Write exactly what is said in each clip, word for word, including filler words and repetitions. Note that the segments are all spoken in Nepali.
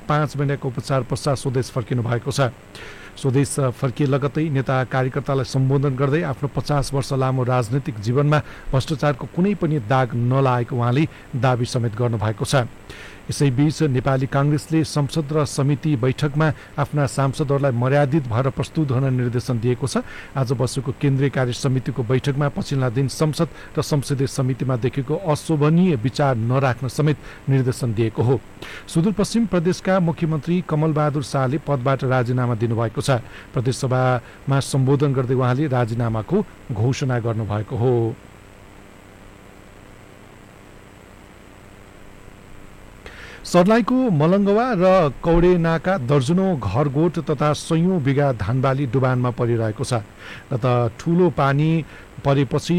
पाँच महिनाको उपचार पश्चात स्वदेश फर्किनु भएको छ। स्वदेश फर्किए लगत्तै नेता कार्यकर्तालाई सम्बोधन गर्दै आफ्नो पचास वर्ष लामो राजनैतिक जीवनमा भ्रष्टाचारको कुनै पनि दाग नलागेको उहाँले दाबी समेत गर्नुभएको छ। यसैबीच नेपाली काङ्ग्रेसले संसद र समिति बैठकमा आफ्ना सांसदहरूलाई मर्यादित भएर प्रस्तुत हुन निर्देशन दिएको छ। आज बसेको केन्द्रीय कार्य समितिको बैठकमा पछिल्ला दिन संसद र संसदीय समितिमा देखेको अशोभनीय विचार नराख्न समेत निर्देशन दिएको हो। सुदूरपश्चिम प्रदेशका मुख्यमन्त्री कमलबहादुर शाहले पदबाट राजीनामा दिनुभएको छ। प्रदेशसभामा सम्बोधन गर्दै उहाँले राजीनामाको घोषणा गर्नुभएको हो। सर्लाहीको मलङ्गवा र कौडेनाका दर्जनौं घरगोठ तथा सयौं बिघा धानबाली डुबानमा परिरहेको छ। र त ठूलो पानी परेपछि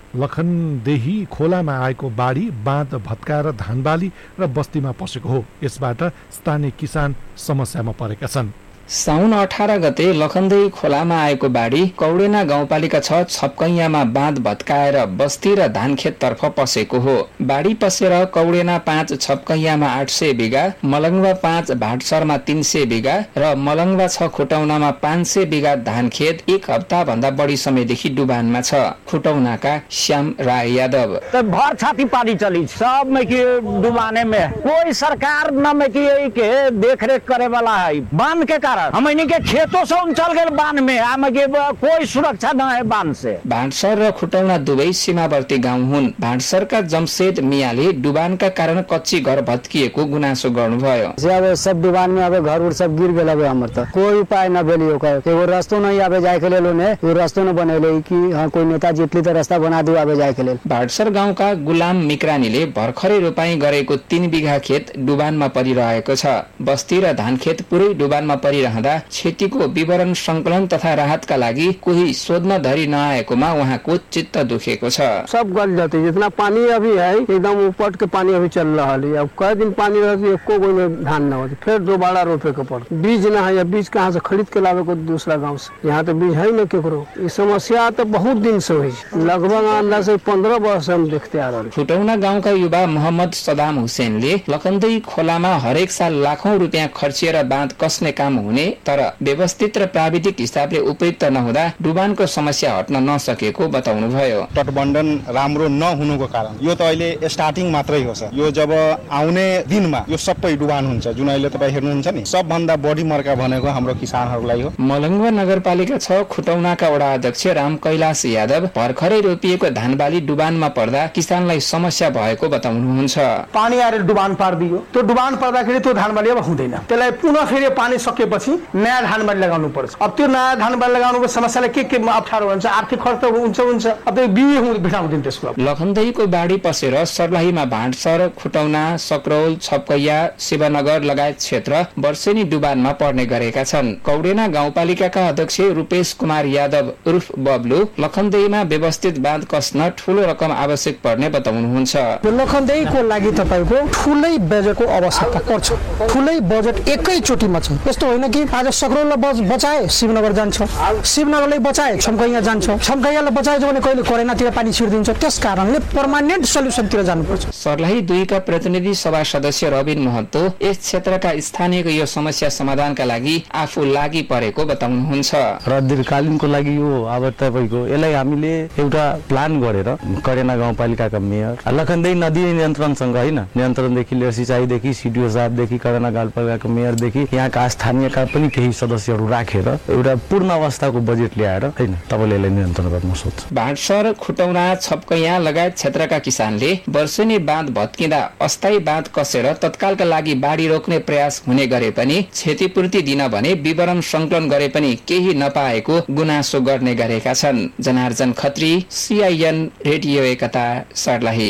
लखनदेही खोलामा आएको बाढी बाँध भत्काएर धानबाली र बस्तीमा पसेको हो। यसबाट स्थानीय किसान समस्यामा परेका छन्। साउन अठार गते लखनदेही खोलामा आएको बाढी कौडेना गाउँपालिका छ छपकैयामा बाँध भत्काएर बस्ती र धानखेत तर्फ पसेको हो। बाढी पसेर कौडेना पाँच छपकैयामा आठ सय बिघा, मलङ्गवा पाँच भाटसरमा तीन सय बिघा र मलङ्गवा छ खुटौनामा पाँच सय बिघा धानखेत एक हप्ता भन्दा बढी समयदेखि डुबानमा छ। खुटौनाका श्याम राय यादव भर छाती पानी चली सब में की डुबाने में कोई सरकार न में की के देख रेख करे वाला है। बांध के हमनी के खेतों से चल गए बांध में आम के कोई सुरक्षा न है बांध से। भाटसर र खुटौना दुवै सीमावर्ती गाउँ हुन्। भाटसरका जमशेद मियाले डुबानका कारण कच्ची घर भत्किएको गुनासो गर्नुभयो। अब सब डुबान में अब घर उर सब गिर गेल। हमर त कोई उपाय न भेली ओकर एगो रास्ता नहीं आवे जाय के लेल ने एगो रास्ता न बनेले कि हां कोई नेता जितली त रास्ता बना दियो आवे जाय के लेल। भाटसर गाउँका गुलाम मिक्रानीले भर्खरै रोपाई गरेको तीन बिघा खेत डुबानमा परिरहेको छ। बस्ती र धानखेत पुरै डुबानमा परि रहँदा क्षतिको विवरण संकलन तथा राहतका लागि कोही सोध्न धरी नआएकोमा उहाँको चित्त दुखेको छ। सब गल जाते जितना पानी अभी है एकदम ऊपर के पानी अभी चल रहा है। अब कई दिन पानी रहती है को कोई में धान न होती फिर दोबारा रोपे के पड़ बीज ना है। बीज कहाँ से खरीद के लावे को दूसरा गाँव से यहाँ तो बीज है न केकरो। ये समस्या तो बहुत दिन से हुई लगभग अंदाज से पंद्रह वर्ष हम देखते आ रहे। खुटौना गाउँका युवा मोहम्मद सदाम हुसैनले लखनदेही खोलामा हरेक साल लाखौं रुपियाँ खर्चिएर बाँध कसने काम हुने तर व्यवस्थित र प्राविधिक हिसाबले उपयुक्त नहुँदा डुबानको समस्या हट्न नसकेको बताउनु भयो। तटबन्धन राम्रो नहुनुको कारण यो त अहिले स्टार्टिङ मात्रै हो सर। यो जब आउने दिनमा यो सबै डुबान हुन्छ जुन अहिले तपाईँ हेर्नुहुन्छ नि सबभन्दा बढी मर्का भनेको हाम्रो किसानहरूलाई हो। मलङ्गवा नगरपालिका छ खुटौनाका वडा अध्यक्ष राम कैलाश यादव भर्खरै रोपिएको धानबाली डुबानमा पर्दा किसानलाई समस्या भएको बताउनुहुन्छ। पानी आएर डुबान पार्दियो त्यो डुबान पर्दाखेरि त्यो धानबाली अब हुँदैन। त्यसलाई पुनः फेरि पानी सकेपछि नयाँ धानबाली लगाउनु पर्छ। अब त्यो नयाँ धानबाली लगाउनुको समस्याले के के अप्ठ्यारो हुन्छ आर्थिक खर्च हुन्छ हुन्छ अब त्यो बिहे हुँदै बिठाउँदैन त्यसको। लखनदेहीको बाढी पसेर सर्लाहीमा भाटसर खुटौना सकरौल छपकैया शिवनगर लगायत क्षेत्र वर्षेनी डुबानमा पर्ने गरेका छन्। कौडेना गाउँपालिकाका अध्यक्ष रूपेश कुमार यादव उर्फ बब्लु लखनदेहीमा व्यवस्थित बाँध कस्न ठूलो रकम आवश्यक पर्ने बताउनुहुन्छ। लखनदेहीको लागि तपाईको ठूलै बजेटको आवश्यकता पर्छ। ठूलै बजेट एकैचोटीमा छ। यस्तो होइन कि आज सकरौललाई बचाए शिवनगर जान्छ, शिवनगरलाई बचाए छमकैया जान्छ, छमकैयालाई बचाए भने कहिले कोरेनातिर पानी छिर्दिन्छ। त्यस कारणले पर्मानेन्ट सल्युसनतिर जानुपर्छ। सर्लाही दुईका प्रतिनिधि सभा सदस्य रबिन महतो यस क्षेत्रका स्थानीयको यो समस्या समाधानका लागि आफू लागि परेको बताउनुहुन्छ। र दीर्घकालीनको लागि यो अब तपाईको यसलाई हामीले एउटा प्लान गरेर करेना गाउँपालिकाका मेयर लखनदेही नदी नियन्त्रणसँग हैन नियन्त्रणदेखि लिएर सिँचाइदेखि सिडिओ साहबदेखि करेना गाउँपालिकाको मेयरदेखि यहाँका स्थानीयका पनि केही सदस्यहरू राखेर एउटा पूर्ण अवस्थाको बजेट ल्याएर हैन तपाईले यसलाई नियन्त्रण गर्न सक्छ। भाटसर खुटौना छपकैया लगायत क्षेत्रका किसानले वर्षेनी बाँध भत्किँदा अस्थायी बाँध कसेर तत्कालका लागि बाढी रोक्ने प्रयास हुने गरे पनि क्षतिपूर्ति दिन भने विवरण संकलन गरे पनि केही नपाएको गुनासो गर्ने गरेका छन्। जनार्जन खत्री सीआईएन रेडियो एकता सर्लाही।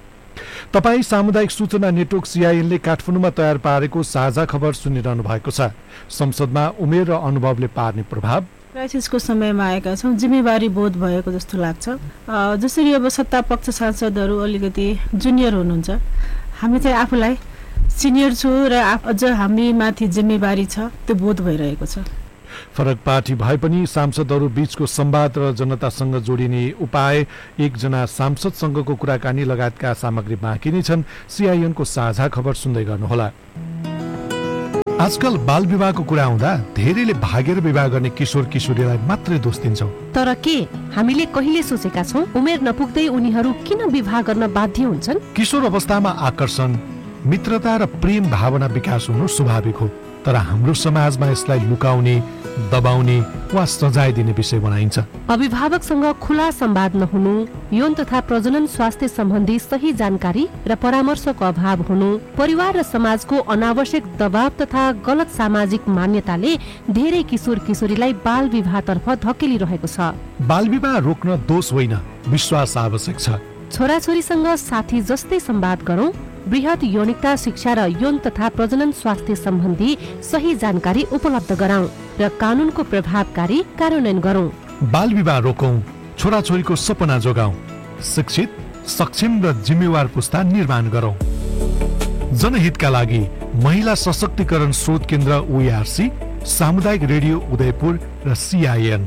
तपाईँ सामुदायिक सूचना नेटवर्क सीआईएनले काठमाडौँमा तयार पारेको साझा खबर सुनिरहनु भएको छ। संसदमा उमेर र अनुभवले पार्ने प्रभाव क्राइसिसको समयमा आएका छौँ। जिम्मेवारी बोध भएको जस्तो लाग्छ। जसरी अब सत्ता पक्ष सांसदहरू अलिकति जुनियर हुनुहुन्छ, हामी चाहिँ आफूलाई सिनियर छु र अझ हामी माथि जिम्मेवारी छ त्यो बोध भइरहेको छ। फरक पार्टी भए पनि सांसदहरू बीचको संवाद र जनतासँग जोडिने उपाय, एकजना सांसदसँगको कुराकानी लगायतका सामग्री बाँकी नै छन्। सीआईएनको साझा खबर सुन्दै गर्नुहोला। आजकल बाल विवाहको कुरा आउँदा धेरैले भागेर विवाह गर्ने किशोर किशोरीलाई मात्रै दोष दिन्छौँ। तर के हामीले कहिले सोचेका छौँ उमेर नपुग्दै उनीहरू किन विवाह गर्न बाध्य हुन्छन्? किशोर अवस्थामा आकर्षण, मित्रता र प्रेम भावना विकास हुनु स्वाभाविक हो, तर हाम्रो समाजमा यसलाई लुकाउने, दबाउने वा सजाय दिने विषय बनाइन्छ। अभिभावकसँग खुला संवाद नहुनु, यौन तथा प्रजनन स्वास्थ्य सम्बन्धी सही जानकारी र परामर्शको अभाव हुनु, परिवार र समाजको अनावश्यक दबाव तथा गलत सामाजिक मान्यताले धेरै किशोर किशोरीलाई बाल विवाहतर्फ धकेलिरहेको छ। बाल विवाह रोक्न दोष होइन, विश्वास आवश्यक छ। छोराछोरीसँग साथी जस्तै संवाद गरौं, बृहत यौनिकता शिक्षा र यौन तथा प्रजनन स्वास्थ्य सम्बन्धी सही जानकारी उपलब्ध गराउँ र कानूनको प्रभावकारी कार्यान्वयन गरौं। बाल विवाह रोकौं, छोराछोरीको सपना जोगाउँ, शिक्षित, सक्षम र जिम्मेवार पुस्ता निर्माण गरौं। जनहितका लागि महिला सशक्तिकरण स्रोत केन्द्र ओएआरसी, सामुदायिक रेडियो उदयपुर र सीआईएन।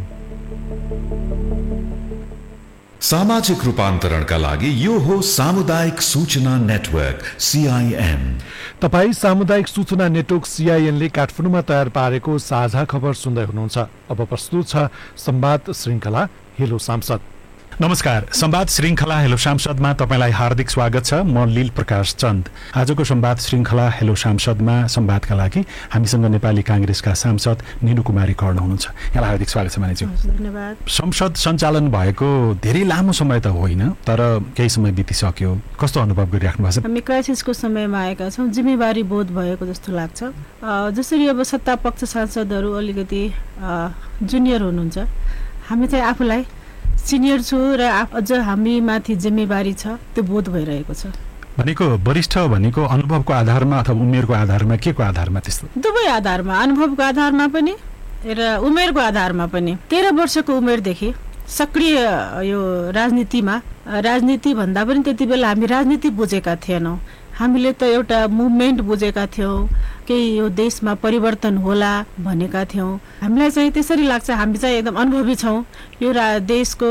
सामाजिक रूपान्तरणका लागि यो हो सामुदायिक सूचना नेटवर्क सीआईएन। तपाई सामुदायिक सूचना नेटवर्क सीआईएनले काठमाडौँमा तयार पारेको साझा खबर सुन्दै हुनुहुन्छ। अब प्रस्तुत छ संवाद श्रृंखला हेलो सांसद। नमस्कार, संवाद श्रृंखला हेलो सांसदमा तपाईलाई हार्दिक स्वागत छ। म लील प्रकाश चन्द। आजको संवाद श्रृंखला हेलो सांसदमा संवादका लागि हामीसँग नेपाली कांग्रेसका सांसद निनु कुमारी कर्ण हुनुहुन्छ। यहाँलाई हार्दिक स्वागत छ मानिज्यू। धन्यवाद। संसद सञ्चालन भएको धेरै लामो समय त होइन, तर केही समय बितिसक्यो। कस्तो अनुभव गरिराख्नु भएको छ? हामी क्राइसिसको समयमा आएका छौँ, जिम्मेवारी बोध भएको जस्तो लाग्छ। जसरी अब सत्ता पक्ष सांसदहरू अलिकति जुनियर हुनुहुन्छ, हामी चाहिँ आफूलाई सिनियर छु र अझ हामी माथि जिम्मेवारी छ, त्यो बोध भइरहेको छ। भनेको वरिष्ठ भनेको अनुभवको आधारमा अथवा उमेरको आधारमा, के को आधारमा? त्यस्तो दुवै आधारमा, अनुभवको आधारमा पनि र उमेरको आधारमा पनि। तेह्र वर्षको उमेरदेखि सक्रिय यो राजनीतिमा, राजनीति भन्दा पनि त्यति बेला हामी राजनीति बुझेका थिएनौँ। हामीले त एउटा मुभमेन्ट बुझेका थियौँ, केही यो देशमा परिवर्तन होला भनेका थियौँ। हामीलाई चाहिँ त्यसरी लाग्छ, हामी चाहिँ एकदम अनुभवी छौँ। यो देशको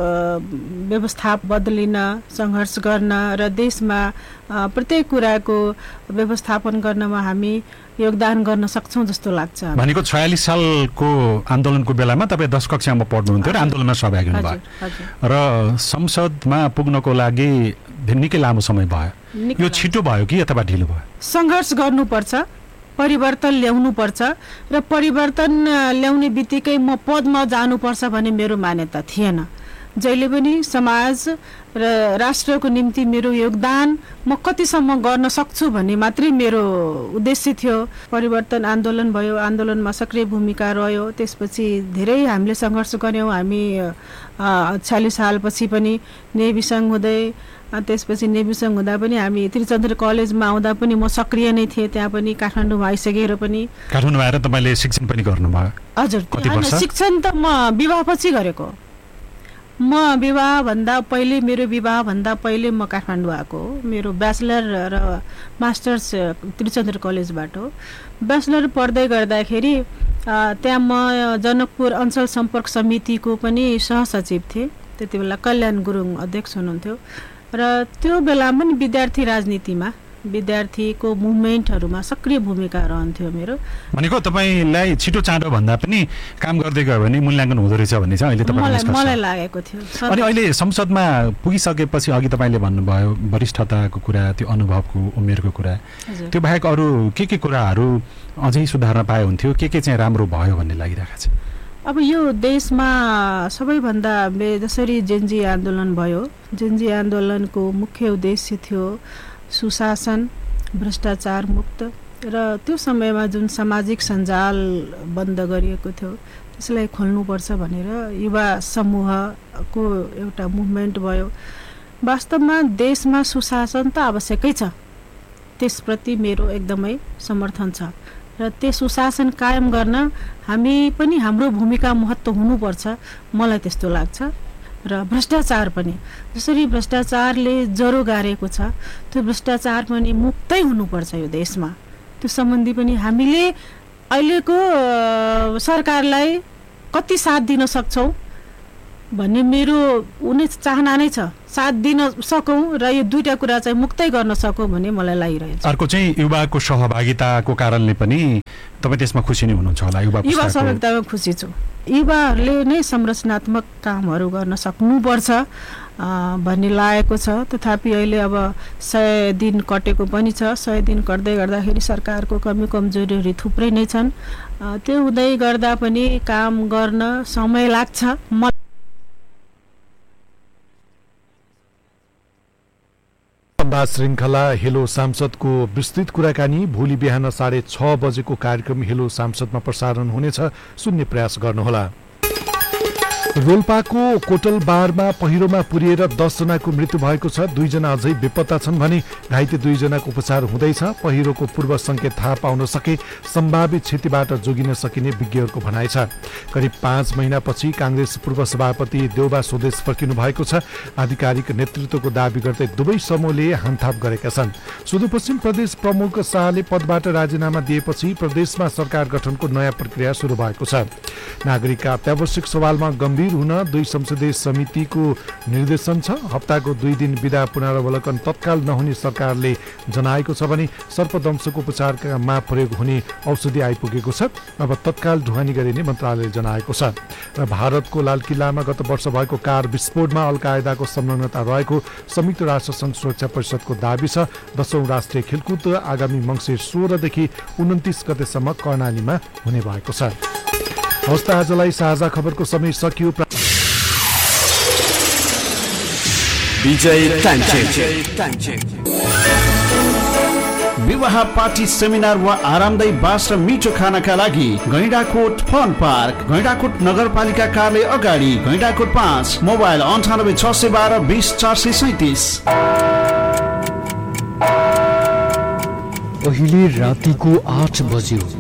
व्यवस्था बदलिन, सङ्घर्ष गर्न र देशमा प्रत्येक कुराको व्यवस्थापन गर्नमा हामी योगदान गर्न सक्छौँ जस्तो लाग्छ। भनेको छयालिस सालको आन्दोलनको बेलामा तपाईँ दस कक्षामा पढ्नुहुन्थ्यो र आन्दोलनमा सहभागी हुनुभयो र संसदमा पुग्नको लागि निकै लामो समय भयो। यो छिटो भयो कि अथवा ढिलो भयो? सङ्घर्ष गर्नुपर्छ, परिवर्तन ल्याउनुपर्छ र परिवर्तन ल्याउने बित्तिकै म पदमा जानुपर्छ भन्ने मेरो मान्यता थिएन। जहिले पनि समाज र राष्ट्रको निम्ति मेरो योगदान म कतिसम्म गर्न सक्छु भन्ने मात्रै मेरो उद्देश्य थियो। परिवर्तन आन्दोलन भयो, आन्दोलनमा सक्रिय भूमिका रह्यो। त्यसपछि धेरै हामीले सङ्घर्ष गऱ्यौँ। हामी छयालिस सालपछि पनि नेभी सङ्घ हुँदै, त्यसपछि नेभी सङ्घ हुँदा पनि हामी त्रिचन्द्र कलेजमा आउँदा पनि म सक्रिय नै थिएँ। त्यहाँ पनि काठमाडौँमा आइसकेर पनि काठमाडौँमा आएर तपाईँले शिक्षण पनि गर्नुभयो? हजुर, शिक्षण त म विवाहपछि गरेको। म विवाहभन्दा पहिले, मेरो विवाहभन्दा पहिले म काठमाडौँ आएको हो। मेरो ब्याचलर र मास्टर्स त्रिचन्द्र कलेजबाट हो। ब्याचलर पढ्दै गर्दाखेरि त्यहाँ म जनकपुर अञ्चल सम्पर्क समितिको पनि सहसचिव थिएँ। त्यति बेला कल्याण गुरुङ अध्यक्ष हुनुहुन्थ्यो र त्यो बेला पनि विद्यार्थी राजनीतिमा, विद्यार्थीको मुभमेन्टहरूमा सक्रिय भूमिका रहन्थ्यो मेरो। भनेको तपाईँलाई छिटो चाँडो भन्दा पनि काम गर्दै गयो भने मूल्याङ्कन हुँदो रहेछ भन्ने चाहिँ अहिले मलाई मलाई लागेको थियो। अनि अहिले संसदमा पुगिसकेपछि अघि तपाईँले भन्नुभयो वरिष्ठताको कुरा, त्यो अनुभवको, उमेरको कुरा, त्यो बाहेक अरू के के कुराहरू अझै सुधार्न पाए हुन्थ्यो, के के चाहिँ राम्रो भयो भन्ने लागिरहेको छ? अब यो देशमा सबैभन्दा जसरी जेन्जी आन्दोलन भयो, जेन्जी आन्दोलनको मुख्य उद्देश्य थियो सुशासन, भ्रष्टाचार मुक्त र त्यो समयमा जुन सामाजिक सञ्जाल बन्द गरिएको थियो त्यसलाई खोल्नुपर्छ भनेर युवा समूहको एउटा मुभमेन्ट भयो। वास्तवमा देशमा सुशासन त आवश्यकै छ, त्यसप्रति मेरो एकदमै समर्थन छ र त्यो सुशासन कायम गर्न हामी पनि हाम्रो भूमिका महत्त्व हुनुपर्छ, मलाई त्यस्तो लाग्छ। र भ्रष्टाचार पनि, जसरी भ्रष्टाचारले ज्वरो गारेको छ, त्यो भ्रष्टाचार पनि मुक्तै हुनुपर्छ यो देशमा। त्यो सम्बन्धी पनि हामीले अहिलेको सरकारलाई कति साथ दिन सक्छौँ भन्ने मेरो उनी चाहना नै छ। साथ दिन सकौँ र यो दुईटा कुरा चाहिँ मुक्तै गर्न सकौँ भन्ने मलाई लागिरहेछ। अर्को चाहिँ युवाको सहभागिताको कारणले पनि तपाईँ त्यसमा खुसी नै हुनुहुन्छ होला युवा युवा सहभागितामा खुसी छु। युवाहरूले नै संरचनात्मक कामहरू गर्न सक्नुपर्छ भन्ने लागेको छ। तथापि अहिले अब सय दिन कटेको पनि छ। सय दिन कट्दै गर्दाखेरि सरकारको कमी कमजोरीहरू थुप्रै नै छन्। त्यो हुँदै गर्दा पनि काम गर्न समय लाग्छ। संवाद श्रृङ्खला हेलो सांसदको विस्तृत कुराकानी भोलि बिहान साढे छ बजेको कार्यक्रम हेलो सांसदमा प्रसारण हुनेछ, सुन्ने प्रयास गर्नुहोला। रोल्पाको कोटल बारमा पहिरोमा पुरिएर दसजनाको मृत्यु भएको छ। दुईजना अझै बेपत्ता छन् भने घाइते दुईजनाको उपचार हुँदैछ। पहिरोको पूर्व सङ्केत थाहा पाउन सके सम्भावित क्षतिबाट जोगिन सकिने विज्ञहरूको भनाइ छ। करिब पाँच महिनापछि काङ्ग्रेस पूर्व सभापति देउबा स्वदेश फर्किनु भएको छ। आधिकारिक नेतृत्वको दावी गर्दै दुवै समूहले हानथाप गरेका छन्। सुदूरपश्चिम प्रदेश प्रमुख शाहले पदबाट राजीनामा दिएपछि प्रदेशमा सरकार गठनको नयाँ प्रक्रिया सुरु भएको छ। नागरिकका अत्यावश्यक सवालमा गम्भीर हुन दुई संसदीय समितिको निर्देशन छ। हप्ताको दुई दिन बिदा पुनरावलोकन तत्काल नहुने सरकारले जनाएको छ भने सर्पदंशको उपचारमा प्रयोग हुने औषधि आइपुगेको छ। अब तत्काल ढुवानी गरिने मन्त्रालयले जनाएको छ। र भारतको लालकिल्लामा गत वर्ष भएको कार विस्फोटमा अल कायदाको संलग्नता रहेको संयुक्त राष्ट्रसङ्घ सुरक्षा परिषदको दावी छ। दशौं राष्ट्रिय खेलकुद आगामी मङ्सिर सोह्रदेखि उन्तिस गतेसम्म कर्णालीमा हुने भएको छ। हवस् त आजलाई साझा खबरको समय सकियो। विवाह पार्टी सेमिनार वा आरामदायी बास र मिठो खानाका लागि गैंडाकोट फन पार्क, गैंडाकोट नगरपालिका कार्यालय अगाडि, गैंडाकोट पाँच, मोबाइल अन्ठानब्बे छ सय बाह्र बिस चार सय सैतिस। अहिले रातिको आठ बज्यो।